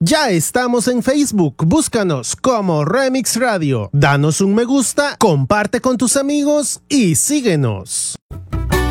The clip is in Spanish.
Ya estamos en Facebook, búscanos como Remix Radio. Danos un me gusta, comparte con tus amigos y síguenos.